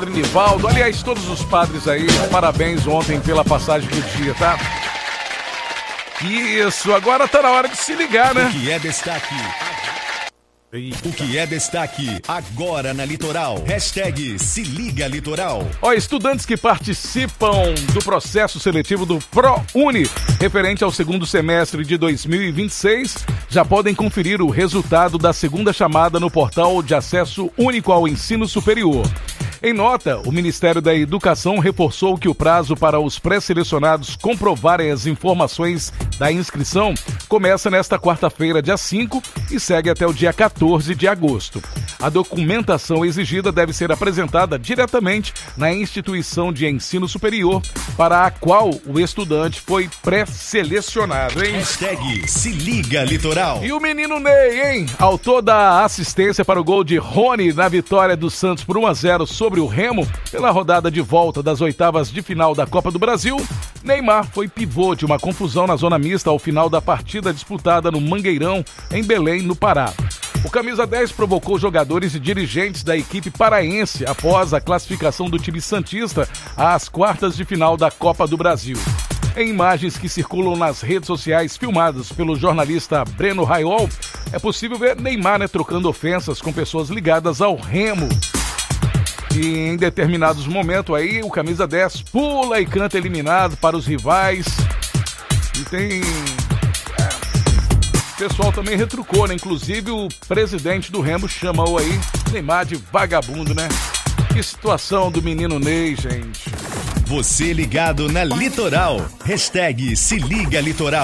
Padre Nivaldo, aliás, todos os padres aí, parabéns ontem pela passagem do dia, tá? Isso, agora tá na hora de se ligar, né? O que é destaque? O que é destaque agora na Litoral? Hashtag Se Liga Litoral. Ó, estudantes que participam do processo seletivo do ProUni, referente ao segundo semestre de 2026, já podem conferir o resultado da segunda chamada no portal de acesso único ao ensino superior. Em nota, o Ministério da Educação reforçou que o prazo para os pré-selecionados comprovarem as informações da inscrição começa nesta quarta-feira, dia 5, e segue até o dia 14 de agosto. A documentação exigida deve ser apresentada diretamente na instituição de ensino superior para a qual o estudante foi pré-selecionado, hein? Hashtag Se Liga Litoral. E o menino Ney, hein? Autor da assistência para o gol de Rony na vitória do Santos por 1-0 sobre o Remo pela rodada de volta das oitavas de final da Copa do Brasil, Neymar foi pivô de uma confusão na zona mista ao final da partida disputada no Mangueirão, em Belém, no Pará. O camisa 10 provocou jogadores e dirigentes da equipe paraense após a classificação do time santista às quartas de final da Copa do Brasil. Em imagens que circulam nas redes sociais filmadas pelo jornalista Breno Raiol, é possível ver Neymar trocando ofensas com pessoas ligadas ao Remo. E em determinados momentos aí, o camisa 10 pula e canta eliminado para os rivais. E tem... O pessoal também retrucou, né? Inclusive o presidente do Remo chamou aí Neymar de vagabundo, né? Que situação do menino Ney, gente. Você ligado na Litoral. Hashtag Se Liga Litoral.